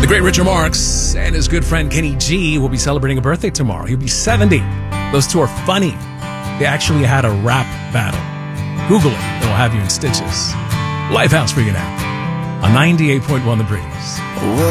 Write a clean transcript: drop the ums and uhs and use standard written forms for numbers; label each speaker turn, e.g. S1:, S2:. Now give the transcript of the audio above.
S1: The great Richard Marx and his good friend Kenny G will be celebrating a birthday tomorrow. He'll be 70. Those two are funny. They actually had a rap battle. Google it. It'll have you in stitches. Lifehouse for you now on 98.1 The Breeze.